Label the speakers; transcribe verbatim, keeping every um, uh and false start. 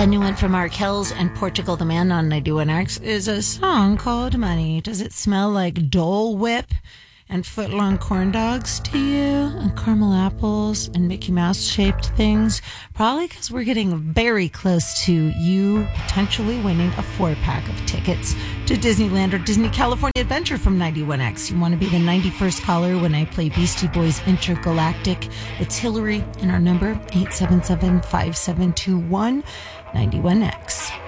Speaker 1: The new one from Arkells and Portugal the Man on ninety-one X is a song called Money. Does it smell like Dole Whip and footlong corn dogs to you? And caramel apples and Mickey Mouse shaped things? Probably because we're getting very close to you potentially winning a four pack of tickets to Disneyland or Disney California Adventure from ninety-one X. You want to be the ninety-first caller when I play Beastie Boys Intergalactic. It's Hillary and our number eight seven seven, five seven two one, nine one X.